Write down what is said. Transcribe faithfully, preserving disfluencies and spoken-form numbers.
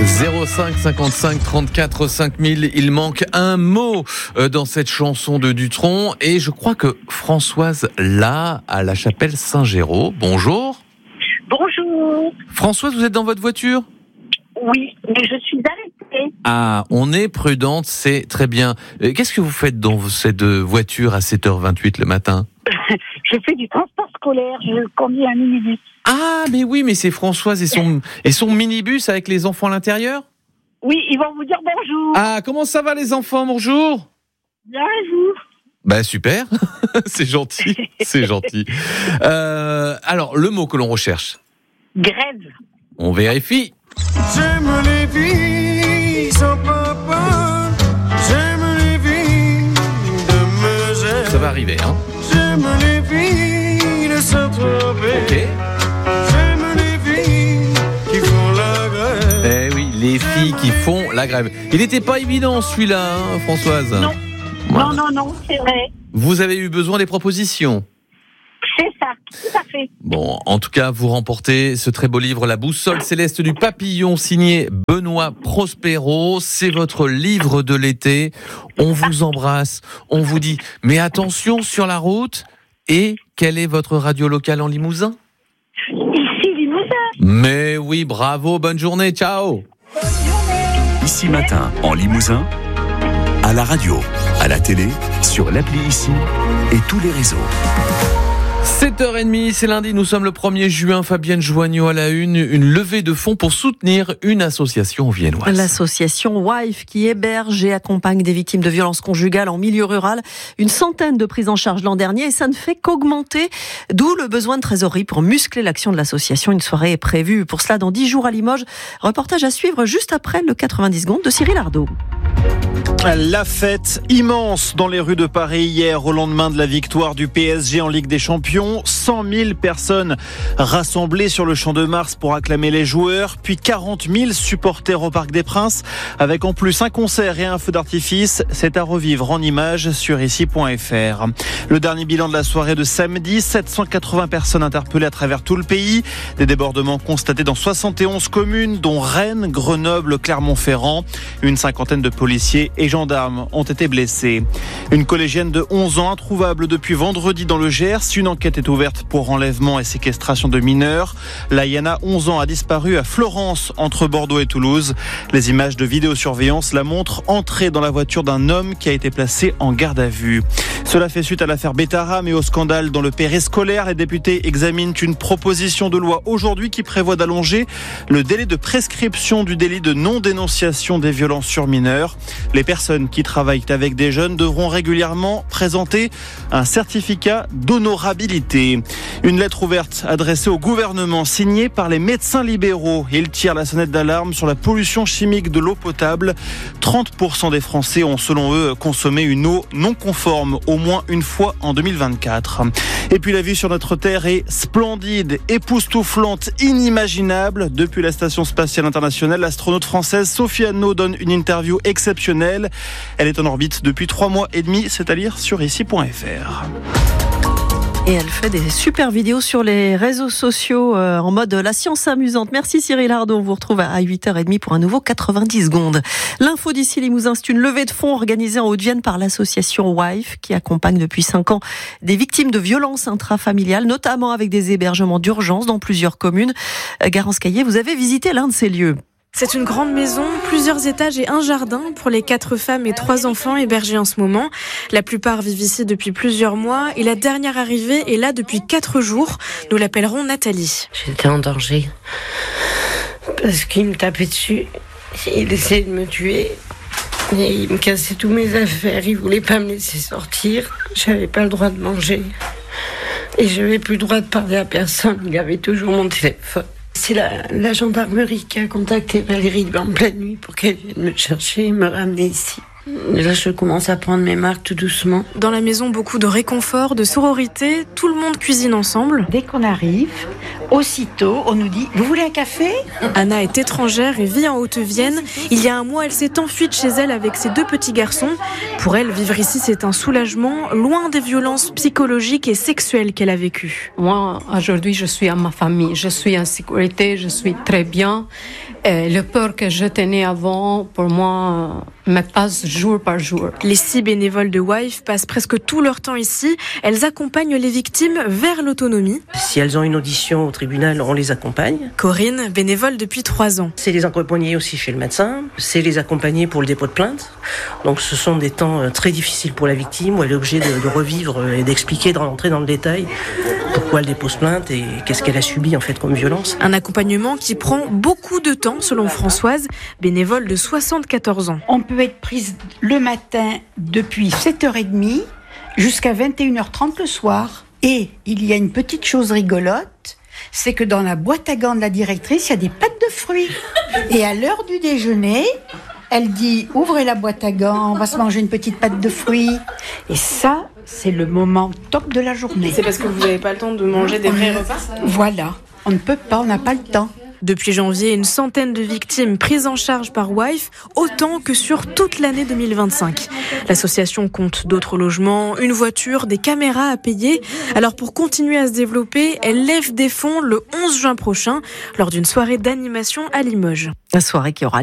zéro cinq cinquante-cinq trente-quatre cinq mille. Il manque un mot dans cette chanson de Dutronc et je crois que Françoise l'a à la chapelle Saint-Géraud. Bonjour. Bonjour. Françoise, vous êtes dans votre voiture ? Oui, mais je suis arrêtée. Ah, on est prudente, c'est très bien. Qu'est-ce que vous faites dans cette voiture à sept heures vingt-huit le matin ? Je fais du transport scolaire, je conduis un minibus. Ah, mais oui, mais c'est Françoise et son, et son minibus avec les enfants à l'intérieur ? Oui, ils vont vous dire bonjour. Ah, comment ça va les enfants ? Bonjour. Bien et vous ? Bah super, c'est gentil, c'est gentil. Euh, alors, le mot que l'on recherche ? Grève. On vérifie. J'aime les vies sans papa, j'aime les vies de Megève. Ça va arriver, hein ? J'aime les vies de Saint-Tropez. Ok. J'aime les filles qui font la grève. Eh oui, les filles qui font la grève. Il n'était pas évident celui-là, hein, Françoise ? Non. Voilà. Non, non, non, c'est vrai. Vous avez eu besoin des propositions ? C'est ça, tout à fait. Bon, en tout cas, vous remportez ce très beau livre, La boussole céleste du papillon, signé Benoît Prospero. C'est votre livre de l'été. On vous embrasse. On vous dit, mais attention sur la route. Et quelle est votre radio locale en Limousin ? Ici, Limousin. Mais oui, bravo, bonne journée, ciao. Ici Matin, en Limousin, à la radio, à la télé, sur l'appli Ici et tous les réseaux. sept heures trente, c'est lundi, nous sommes le premier juin. Fabienne Joignot à la une, une levée de fonds pour soutenir une association viennoise. L'association WIFE qui héberge et accompagne des victimes de violences conjugales en milieu rural. Une centaine de prises en charge l'an dernier et ça ne fait qu'augmenter. D'où le besoin de trésorerie pour muscler l'action de l'association. Une soirée est prévue pour cela dans dix jours à Limoges. Reportage à suivre juste après le quatre-vingt-dix secondes de Cyril Ardo. La fête immense dans les rues de Paris hier au lendemain de la victoire du P S G en Ligue des Champions. cent mille personnes rassemblées sur le Champ de Mars pour acclamer les joueurs, puis quarante mille supporters au Parc des Princes avec en plus un concert et un feu d'artifice. C'est à revivre en images sur ici point f r. Le dernier bilan de la soirée de samedi, sept cent quatre-vingts personnes interpellées à travers tout le pays. Des débordements constatés dans soixante et onze communes dont Rennes, Grenoble, Clermont-Ferrand. Une cinquantaine de policiers et gendarmes ont été blessés. Une collégienne de onze ans introuvable depuis vendredi dans le Gers. Une enquête est ouverte pour enlèvement et séquestration de mineurs. Layana, onze ans, a disparu à Florence, entre Bordeaux et Toulouse. Les images de vidéosurveillance la montrent entrer dans la voiture d'un homme qui a été placé en garde à vue. Cela fait suite à l'affaire Bétaram et au scandale dans le périscolaire. Les députés examinent une proposition de loi aujourd'hui qui prévoit d'allonger le délai de prescription du délit de non-dénonciation des violences sur mineurs. Les personnes qui travaillent avec des jeunes devront régulièrement présenter un certificat d'honorabilité. Une lettre ouverte adressée au gouvernement signée par les médecins libéraux. Ils tirent la sonnette d'alarme sur la pollution chimique de l'eau potable. trente pour cent des Français ont selon eux consommé une eau non conforme au moins une fois en deux mille vingt-quatre. Et puis la vue sur notre Terre est splendide, époustouflante, inimaginable. Depuis la Station Spatiale Internationale, l'astronaute française Sophie Anneau donne une interview exceptionnelle. Elle est en orbite depuis trois mois et demi, c'est à lire sur ici point f r. Et elle fait des super vidéos sur les réseaux sociaux euh, en mode la science amusante. Merci Cyril Ardo, on vous retrouve à huit heures trente pour un nouveau quatre-vingt-dix secondes. L'info d'ici Limousin, c'est une levée de fonds organisée en Haute-Vienne par l'association WIFE qui accompagne depuis cinq ans des victimes de violences intrafamiliales, notamment avec des hébergements d'urgence dans plusieurs communes. Garance Caillé, vous avez visité l'un de ces lieux. C'est une grande maison, plusieurs étages et un jardin pour les quatre femmes et trois enfants hébergés en ce moment. La plupart vivent ici depuis plusieurs mois et la dernière arrivée est là depuis quatre jours. Nous l'appellerons Nathalie. J'étais en danger parce qu'il me tapait dessus. Il essayait de me tuer. Et il me cassait tous mes affaires. Il voulait pas me laisser sortir. J'avais pas le droit de manger. Et j'avais plus le droit de parler à personne. Il avait toujours mon téléphone. C'est la, la gendarmerie qui a contacté Valérie en pleine nuit pour qu'elle vienne me chercher et me ramener ici. Et là, je commence à prendre mes marques tout doucement. Dans la maison, beaucoup de réconfort, de sororité. Tout le monde cuisine ensemble. Dès qu'on arrive, aussitôt, on nous dit « Vous voulez un café ?» Anna est étrangère et vit en Haute-Vienne. Il y a un mois, elle s'est enfuie de chez elle avec ses deux petits garçons. Pour elle, vivre ici, c'est un soulagement, loin des violences psychologiques et sexuelles qu'elle a vécues. Moi, aujourd'hui, je suis à ma famille. Je suis en sécurité, je suis très bien. Et le peur que je tenais avant, pour moi, me passe jour par jour. Les six bénévoles de WIFE passent presque tout leur temps ici. Elles accompagnent les victimes vers l'autonomie. Si elles ont une audition au tribunal, on les accompagne. Corinne, bénévole depuis trois ans. C'est les accompagner aussi chez le médecin. C'est les accompagner pour le dépôt de plainte. Donc ce sont des temps très difficiles pour la victime où elle est obligée de, de revivre et d'expliquer, de rentrer dans le détail pourquoi elle dépose plainte et qu'est-ce qu'elle a subi en fait comme violence. Un accompagnement qui prend beaucoup de temps selon Françoise, bénévole de soixante-quatorze ans. On peut être prise le matin depuis sept heures trente jusqu'à vingt et une heures trente le soir. Et il y a une petite chose rigolote, c'est que dans la boîte à gants de la directrice, il y a des pâtes de fruits. Et à l'heure du déjeuner, elle dit « Ouvrez la boîte à gants, on va se manger une petite pâte de fruits. » Et ça, c'est le moment top de la journée. C'est parce que vous n'avez pas le temps de manger des vrais repas ? Voilà, on ne peut pas, on n'a pas le temps. Depuis janvier, une centaine de victimes prises en charge par WIFE, autant que sur toute l'année deux mille vingt-cinq. L'association compte d'autres logements, une voiture, des caméras à payer. Alors pour continuer à se développer, elle lève des fonds le onze juin prochain lors d'une soirée d'animation à Limoges. La soirée qui aura